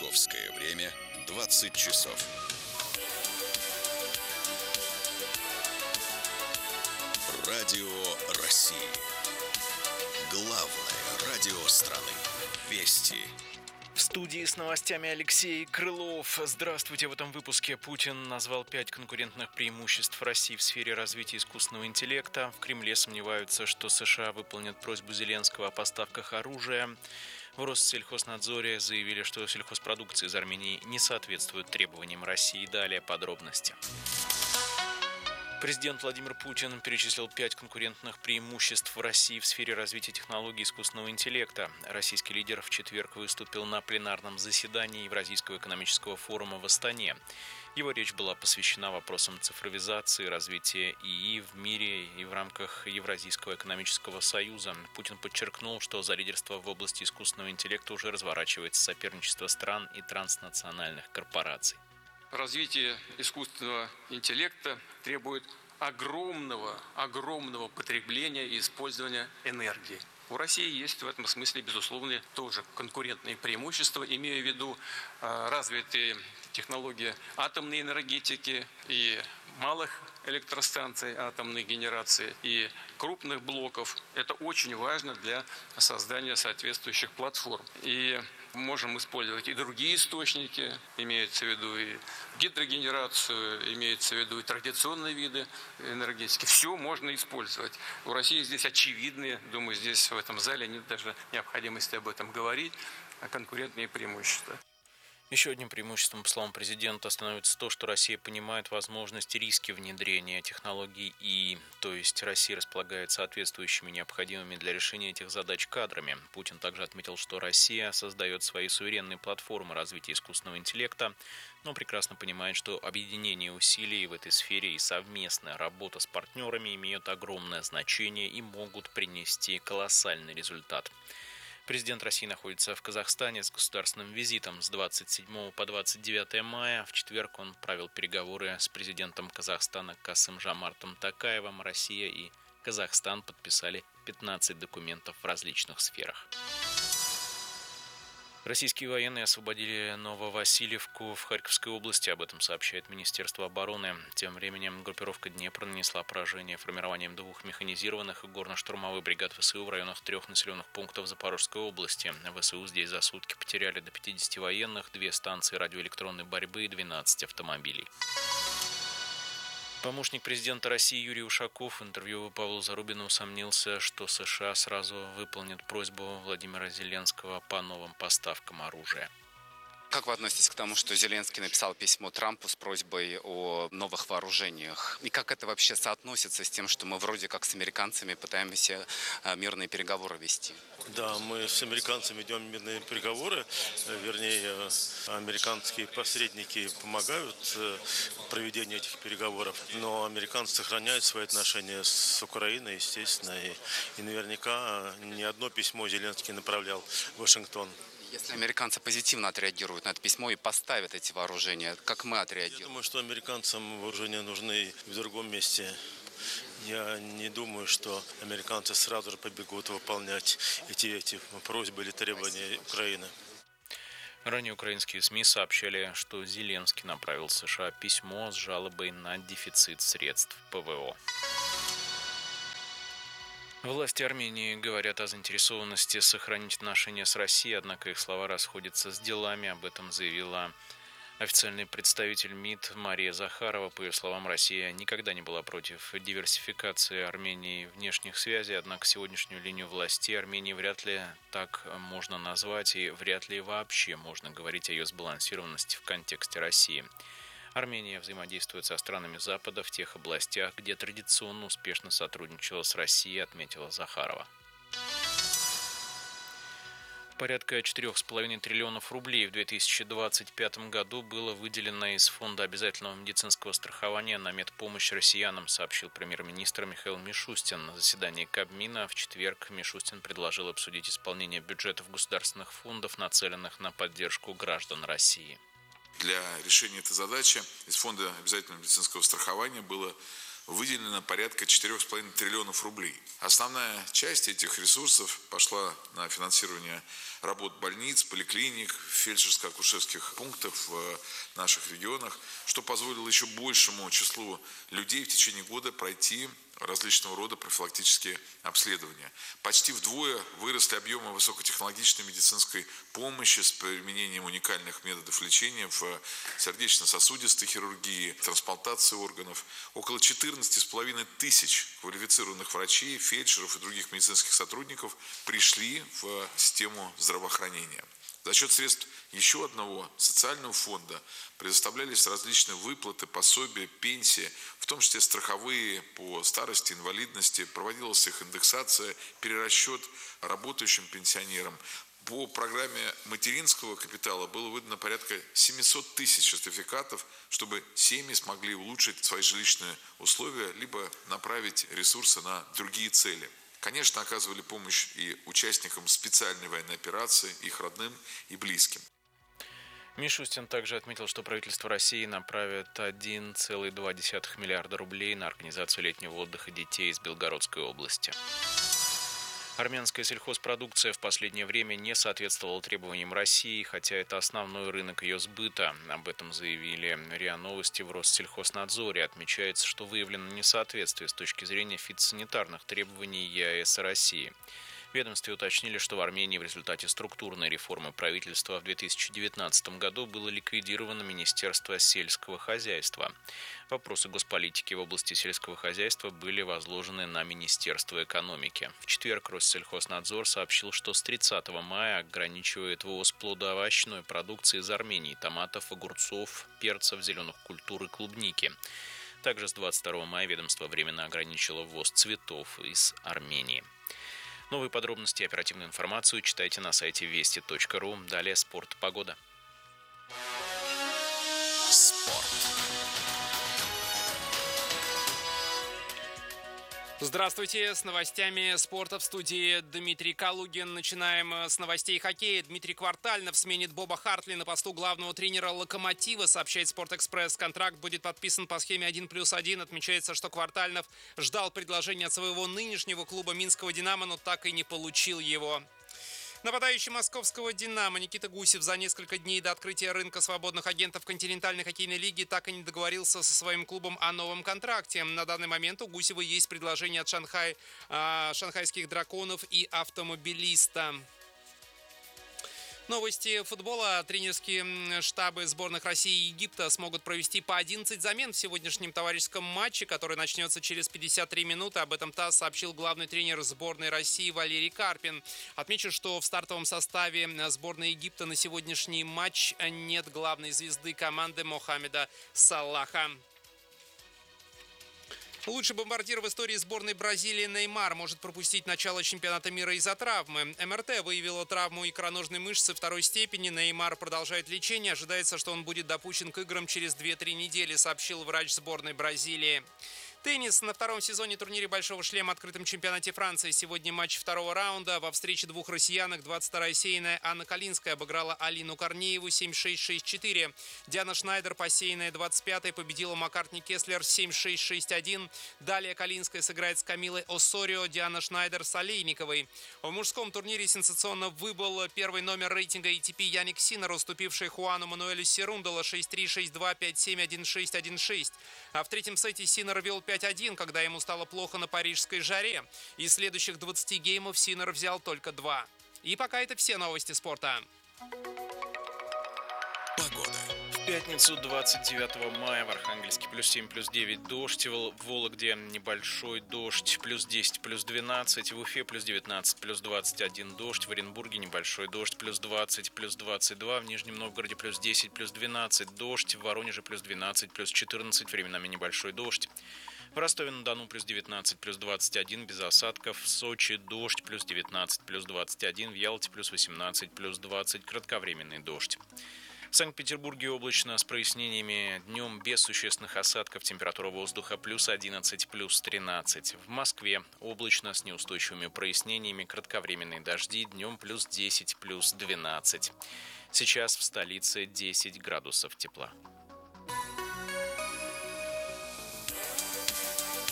Московское время 20 часов. Радио России. Главное радио страны. Вести. В студии с новостями Алексей Крылов. Здравствуйте. В этом выпуске Путин назвал 5 конкурентных преимуществ России в сфере развития искусственного интеллекта. В Кремле сомневаются, что США выполнят просьбу Зеленского о поставках оружия. В Россельхознадзоре заявили, что сельхозпродукция из Армении не соответствует требованиям России. Далее подробности. Президент Владимир Путин перечислил 5 конкурентных преимуществ в России в сфере развития технологий искусственного интеллекта. Российский лидер в четверг выступил на пленарном заседании Евразийского экономического форума в Астане. Его речь была посвящена вопросам цифровизации, развития ИИ в мире и в рамках Евразийского экономического союза. Путин подчеркнул, что за лидерство в области искусственного интеллекта уже разворачивается соперничество стран и транснациональных корпораций. Развитие искусственного интеллекта требует огромного потребления и использования энергии. У России есть в этом смысле, безусловно, тоже конкурентные преимущества, имея в виду развитые технологии атомной энергетики и малых электростанций атомной генерации и крупных блоков. Это очень важно для создания соответствующих платформ. И можем использовать и другие источники, имеется в виду и гидрогенерацию, имеется в виду и традиционные виды энергетики. Все можно использовать. У России здесь очевидные, думаю, здесь в этом зале нет даже необходимости об этом говорить, конкурентные преимущества. Еще одним преимуществом, по словам президента, становится то, что Россия понимает возможность и риски внедрения технологий ИИ, то есть Россия располагает соответствующими необходимыми для решения этих задач кадрами. Путин также отметил, что Россия создает свои суверенные платформы развития искусственного интеллекта, но прекрасно понимает, что объединение усилий в этой сфере и совместная работа с партнерами имеют огромное значение и могут принести колоссальный результат. Президент России находится в Казахстане с государственным визитом с 27 по 29 мая. В четверг он провел переговоры с президентом Казахстана Касым-Жомартом Токаевым. Россия и Казахстан подписали 15 документов в различных сферах. Российские военные освободили Нововасильевку в Харьковской области, об этом сообщает Министерство обороны. Тем временем группировка Днепр нанесла поражение формированием 2 механизированных и горно-штурмовых бригад ВСУ в районах 3 населенных пунктов Запорожской области. ВСУ здесь за сутки потеряли до 50 военных, 2 станции радиоэлектронной борьбы и 12 автомобилей. Помощник президента России Юрий Ушаков в интервью Павлу Зарубину усомнился, что США сразу выполнят просьбу Владимира Зеленского по новым поставкам оружия. Как вы относитесь к тому, что Зеленский написал письмо Трампу с просьбой о новых вооружениях? И как это вообще соотносится с тем, что мы вроде как с американцами пытаемся мирные переговоры вести? Да, мы с американцами ведем мирные переговоры, вернее, американские посредники помогают в проведении этих переговоров, но американцы сохраняют свои отношения с Украиной, естественно, и наверняка ни одно письмо Зеленский направлял в Вашингтон. Если американцы позитивно отреагируют на это письмо и поставят эти вооружения, как мы отреагируем? Я думаю, что американцам вооружения нужны в другом месте. Я не думаю, что американцы сразу же побегут выполнять эти просьбы или требования Украины. Ранее украинские СМИ сообщали, что Зеленский направил в США письмо с жалобой на дефицит средств ПВО. Власти Армении говорят о заинтересованности сохранить отношения с Россией, однако их слова расходятся с делами. Об этом заявила официальный представитель МИД Мария Захарова. По ее словам, Россия никогда не была против диверсификации Армении внешних связей, однако сегодняшнюю линию властей Армении вряд ли так можно назвать и вряд ли вообще можно говорить о ее сбалансированности в контексте России. Армения взаимодействует со странами Запада в тех областях, где традиционно успешно сотрудничала с Россией, отметила Захарова. Порядка 4,5 триллионов рублей в 2025 году было выделено из Фонда обязательного медицинского страхования на медпомощь россиянам, сообщил премьер-министр Михаил Мишустин. На заседании Кабмина в четверг Мишустин предложил обсудить исполнение бюджетов государственных фондов, нацеленных на поддержку граждан России. Для решения этой задачи из Фонда обязательного медицинского страхования было выделено порядка 4,5 триллионов рублей. Основная часть этих ресурсов пошла на финансирование работ больниц, поликлиник, фельдшерско-акушерских пунктов в наших регионах, что позволило еще большему числу людей в течение года пройти различного рода профилактические обследования. Почти вдвое выросли объемы высокотехнологичной медицинской помощи с применением уникальных методов лечения в сердечно-сосудистой хирургии, трансплантации органов. Около 14,5 тысяч квалифицированных врачей, фельдшеров и других медицинских сотрудников пришли в систему здравоохранения. За счет средств еще одного социального фонда предоставлялись различные выплаты, пособия, пенсии, в том числе страховые по старости, инвалидности, проводилась их индексация, перерасчет работающим пенсионерам. По программе материнского капитала было выдано порядка 700 тысяч сертификатов, чтобы семьи смогли улучшить свои жилищные условия, либо направить ресурсы на другие цели. Конечно, оказывали помощь и участникам специальной военной операции, их родным и близким. Мишустин также отметил, что правительство России направит 1,2 миллиарда рублей на организацию летнего отдыха детей из Белгородской области. Армянская сельхозпродукция в последнее время не соответствовала требованиям России, хотя это основной рынок ее сбыта. Об этом заявили РИА Новости в Россельхознадзоре. Отмечается, что выявлено несоответствие с точки зрения фитосанитарных требований ЕАЭС и России. В ведомстве уточнили, что в Армении в результате структурной реформы правительства в 2019 году было ликвидировано Министерство сельского хозяйства. Вопросы госполитики в области сельского хозяйства были возложены на Министерство экономики. В четверг Россельхознадзор сообщил, что с 30 мая ограничивает ввоз плодоовощной продукции из Армении, томатов, огурцов, перцев, зеленых культур и клубники. Также с 22 мая ведомство временно ограничило ввоз цветов из Армении. Новые подробности и оперативную информацию читайте на сайте вести.ру. Далее спорт, погода. Спорт. Здравствуйте, с новостями спорта в студии Дмитрий Калугин. Начинаем с новостей хоккея. Дмитрий Квартальнов сменит Боба Хартли на посту главного тренера «Локомотива», сообщает «Спортэкспресс». Контракт будет подписан по схеме 1+1. Отмечается, что Квартальнов ждал предложения от своего нынешнего клуба «Минского Динамо», но так и не получил его. Нападающий московского «Динамо» Никита Гусев за несколько дней до открытия рынка свободных агентов континентальной хоккейной лиги так и не договорился со своим клубом о новом контракте. На данный момент у Гусева есть предложение от шанхайских «Драконов» и «Автомобилиста». Новости футбола. Тренерские штабы сборных России и Египта смогут провести по 11 замен в сегодняшнем товарищеском матче, который начнется через 53 минуты. Об этом ТАСС сообщил главный тренер сборной России Валерий Карпин. Отмечу, что в стартовом составе сборной Египта на сегодняшний матч нет главной звезды команды Мохаммеда Салаха. Лучший бомбардир в истории сборной Бразилии Неймар может пропустить начало чемпионата мира из-за травмы. МРТ выявила травму икроножной мышцы второй степени. Неймар продолжает лечение. Ожидается, что он будет допущен к играм через 2-3 недели, сообщил врач сборной Бразилии. Теннис. На втором сезоне турнире «Большого шлема» открытом чемпионате Франции. Сегодня матч второго раунда. Во встрече двух россиянок 22-я сеянная Анна Калинская обыграла Алину Корнееву 7-6, 6-4. Диана Шнайдер, посеянная 25-й, победила Маккартни Кеслер 7-6, 6-1. Далее Калинская сыграет с Камилой Оссорио, Диана Шнайдер с Олейниковой. В мужском турнире сенсационно выбыл первый номер рейтинга ATP Яник Синнер, уступивший Хуану Мануэлю Серундоло 6-3, 6-2, 5-7, 1-6, 1-6. А в третьем сете Синнер вел 5-1, когда ему стало плохо на парижской жаре. Из следующих 20 геймов Синнер взял только 2. И пока это все новости спорта. Погода. В пятницу 29 мая в Архангельске +7, +9 дождь, в Вологде небольшой дождь, +10, +12, в Уфе +19, +21 дождь, в Оренбурге небольшой дождь, +20, +22, в Нижнем Новгороде +10, +12 дождь, в Воронеже +12, +14, временами небольшой дождь. В Ростове-на-Дону +19, +21, без осадков. В Сочи дождь, +19, +21. В Ялте +18, +20, кратковременный дождь. В Санкт-Петербурге облачно с прояснениями, днем без существенных осадков, температура воздуха +11, +13. В Москве облачно с неустойчивыми прояснениями, кратковременные дожди, днем +10, +12. Сейчас в столице 10 градусов тепла.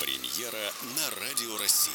Премьера на Радио России.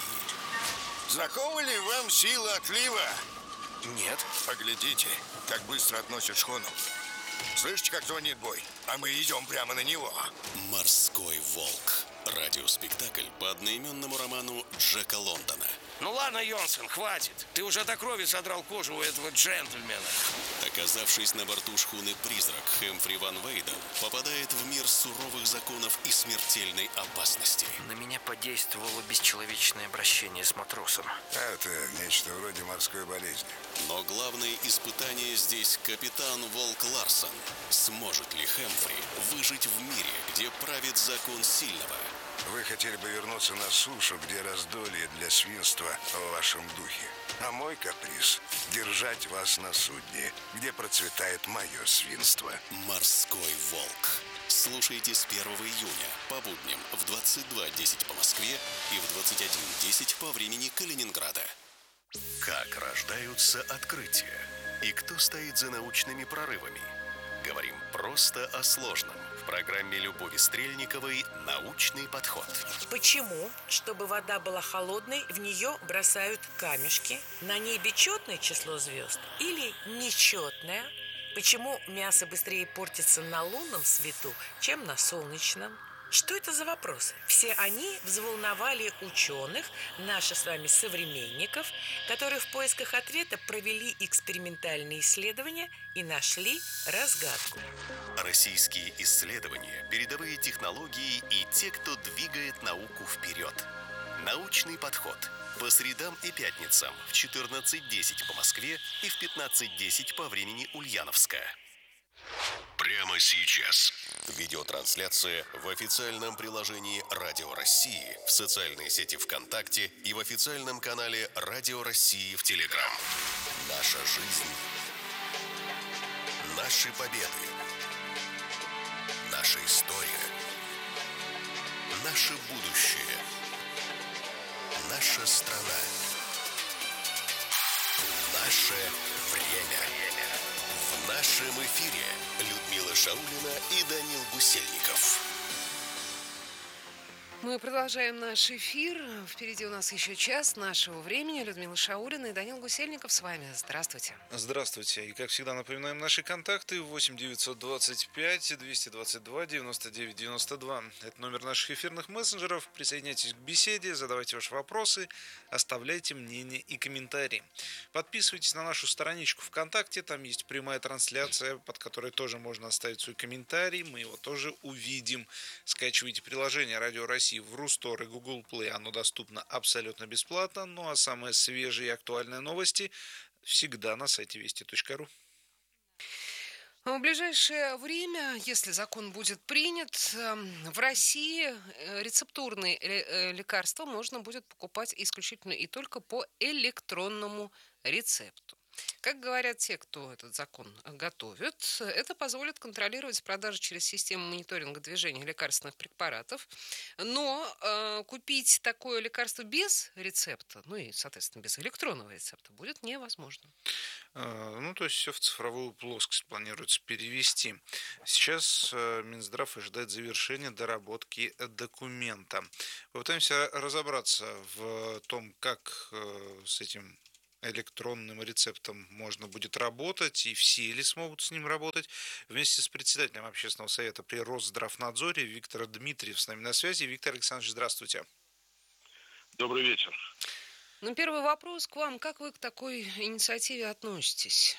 Знакома ли вам сила отлива? Нет. Поглядите, как быстро относят шхуну. Слышите, как звонит бой? А мы идем прямо на него. «Морской волк». Радиоспектакль по одноименному роману Джека Лондона. Ну ладно, Йонсон, хватит. Ты уже до крови содрал кожу у этого джентльмена. Оказавшись на борту шхуны «Призрак», Хэмфри Ван Вейден попадает в мир суровых законов и смертельной опасности. На меня подействовало бесчеловечное обращение с матросом. Это нечто вроде морской болезни. Но главное испытание здесь капитан Волк Ларсон. Сможет ли Хэмфри выжить в мире, где правит закон сильного? Вы хотели бы вернуться на сушу, где раздолье для свинства в вашем духе. А мой каприз – держать вас на судне, где процветает мое свинство. «Морской волк». Слушайте с 1 июня по будням в 22:10 по Москве и в 21:10 по времени Калининграда. Как рождаются открытия? И кто стоит за научными прорывами? Говорим просто о сложном. В программе Любови Стрельниковой «Научный подход». Почему, чтобы вода была холодной, в нее бросают камешки? На небе четное число звезд или нечетное? Почему мясо быстрее портится на лунном свету, чем на солнечном? Что это за вопросы? Все они взволновали ученых, наших с вами современников, которые в поисках ответа провели экспериментальные исследования и нашли разгадку. Российские исследования, передовые технологии и те, кто двигает науку вперед. «Научный подход». По средам и пятницам в 14:10 по Москве и в 15:10 по времени Ульяновска. Прямо сейчас. Видеотрансляция в официальном приложении Радио России, в социальной сети ВКонтакте и в официальном канале Радио России в Телеграм. Наша жизнь. Наши победы. Наша история. Наше будущее. Наша страна. Наше время. В нашем эфире Людмила Шаулина и Данил Гусельников. Мы продолжаем наш эфир. Впереди у нас еще час нашего времени. Людмила Шаулина и Данил Гусельников с вами. Здравствуйте. Здравствуйте. И, как всегда, напоминаем наши контакты. 8 925 222 99 92. Это номер наших эфирных мессенджеров. Присоединяйтесь к беседе, задавайте ваши вопросы, оставляйте мнения и комментарии. Подписывайтесь на нашу страничку ВКонтакте. Там есть прямая трансляция, под которой тоже можно оставить свой комментарий. Мы его тоже увидим. Скачивайте приложение Радио России в Рустор и Google Play. Оно доступно абсолютно бесплатно. Ну а самые свежие и актуальные новости всегда на сайте вести.ру. В ближайшее время, если закон будет принят, в России рецептурные лекарства можно будет покупать исключительно и только по электронному рецепту. Как говорят те, кто этот закон готовит, это позволит контролировать продажи через систему мониторинга движения лекарственных препаратов. Но купить такое лекарство без рецепта, ну и, соответственно, без электронного рецепта, будет невозможно. Ну, то есть все в цифровую плоскость планируется перевести. Сейчас Минздрав ожидает завершения доработки документа. Попытаемся разобраться в том, как с этим электронным рецептом можно будет работать, и все ли смогут с ним работать. Вместе с председателем общественного совета при Росздравнадзоре Виктор Дмитриев с нами на связи. Виктор Александрович, здравствуйте. Добрый вечер. Ну, первый вопрос к вам. Как вы к такой инициативе относитесь?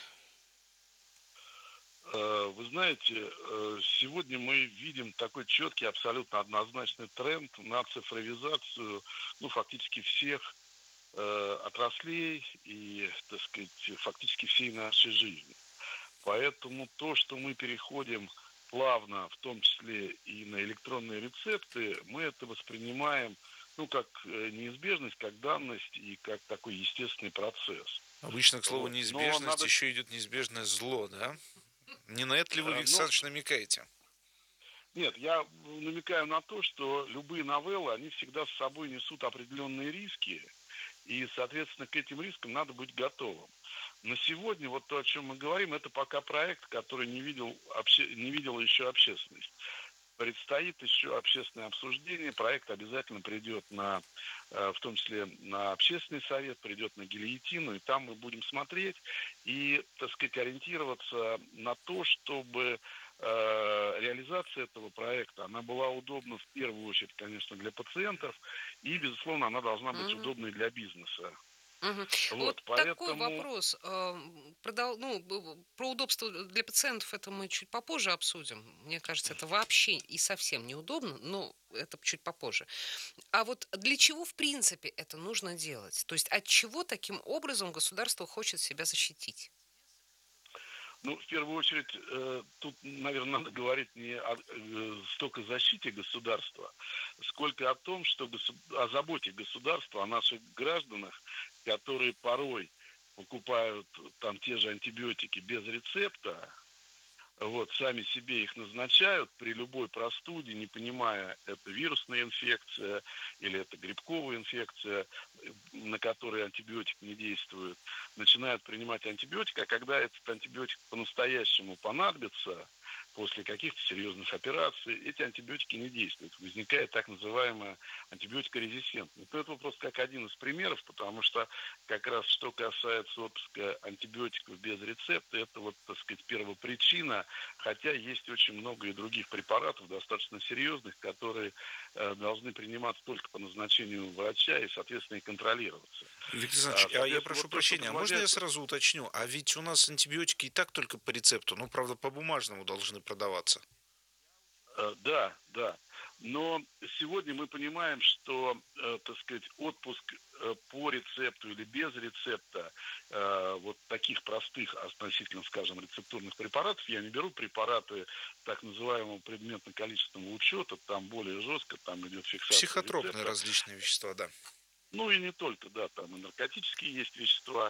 Вы знаете, сегодня мы видим такой четкий, абсолютно однозначный тренд на цифровизацию, ну, фактически всех отраслей и, так сказать, фактически всей нашей жизни. Поэтому то, что мы переходим плавно, в том числе и на электронные рецепты, мы это воспринимаем, ну, как неизбежность, как данность и как такой естественный процесс. Обычно, к слову, неизбежность еще идет неизбежное зло, да? Не на это ли вы, Виктор Александрович, намекаете? Нет, я намекаю на то, что любые новеллы, они всегда с собой несут определенные риски, и, соответственно, к этим рискам надо быть готовым. На сегодня вот то, о чем мы говорим, это пока проект, который не видела еще общественность. Предстоит еще общественное обсуждение. Проект обязательно придет в том числе на общественный совет, придет на гильотину, и там мы будем смотреть и, так сказать, ориентироваться на то, чтобы реализация этого проекта, она была удобна в первую очередь, конечно, для пациентов, и, безусловно, она должна быть удобной для бизнеса. Вот такой вопрос. Про удобство для пациентов это мы чуть попозже обсудим. Мне кажется, это вообще и совсем неудобно, но это чуть попозже. А вот для чего, в принципе, это нужно делать? То есть от чего таким образом государство хочет себя защитить? Ну, в первую очередь, тут, наверное, надо говорить не столько о защите государства, сколько о том, что о заботе государства о наших гражданах, которые порой покупают там те же антибиотики без рецепта, сами себе их назначают при любой простуде, не понимая, это вирусная инфекция или это грибковая инфекция, на которые антибиотик не действует, начинают принимать антибиотик, а когда этот антибиотик по-настоящему понадобится, после каких-то серьезных операций, эти антибиотики не действуют. Возникает так называемая антибиотикорезистентность. Это вопрос как один из примеров, потому что как раз что касается отпуска антибиотиков без рецепта, это так сказать, первопричина, хотя есть очень много и других препаратов, достаточно серьезных, которые должны приниматься только по назначению врача и, соответственно, и контролироваться. Виктор Александрович, я прошу прощения, можно я сразу уточню? А ведь у нас антибиотики и так только по рецепту, правда, по бумажному должны продаваться. Да. Но сегодня мы понимаем, что, так сказать, отпуск по рецепту или без рецепта таких простых относительно, скажем, рецептурных препаратов, я не беру препараты так называемого предметно-количественного учета, там более жестко, там идет фиксация психотропные рецепта. Различные вещества, да. И не только, да, там и наркотические есть вещества.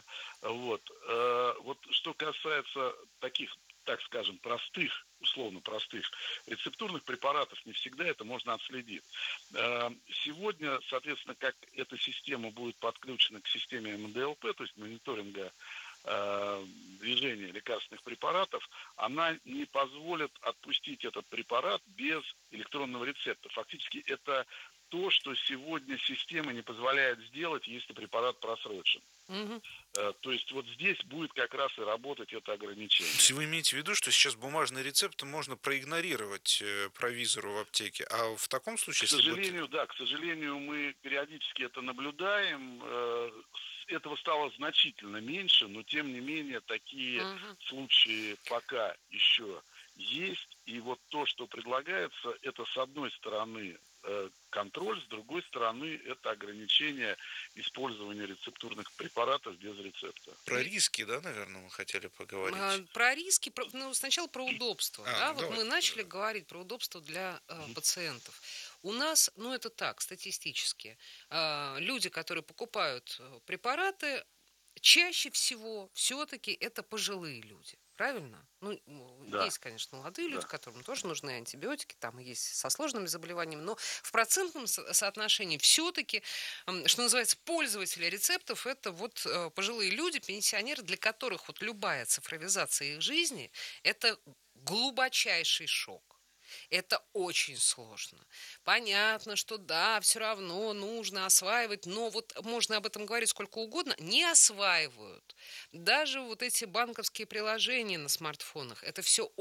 Что касается таких, так скажем, условно простых рецептурных препаратов, не всегда это можно отследить. Сегодня, соответственно, как эта система будет подключена к системе МДЛП, то есть мониторинга движения лекарственных препаратов, она не позволит отпустить этот препарат без электронного рецепта. Фактически это то, что сегодня система не позволяет сделать, если препарат просрочен. То есть здесь будет как раз и работать это ограничение. Если вы имеете в виду, что сейчас бумажный рецепт можно проигнорировать провизору в аптеке, а в таком случае... К сожалению, мы периодически это наблюдаем. Этого стало значительно меньше, но тем не менее такие случаи пока еще есть. И то, что предлагается, это с одной стороны контроль, с другой стороны это ограничение использования рецептурных препаратов без рецепта. Про риски, да, наверное, мы хотели поговорить? Про риски, сначала про удобство. Мы начали говорить про удобство для пациентов. У нас, это так, статистически, люди, которые покупают препараты, чаще всего все-таки это пожилые люди. Правильно? Да. Есть, конечно, молодые люди, которым тоже нужны антибиотики, там есть со сложными заболеваниями, но в процентном соотношении все-таки, что называется, пользователи рецептов, это пожилые люди, пенсионеры, для которых любая цифровизация их жизни, это глубочайший шок. Это очень сложно. Понятно, что да, все равно нужно осваивать, но можно об этом говорить сколько угодно, не осваивают. Даже эти банковские приложения на смартфонах, это все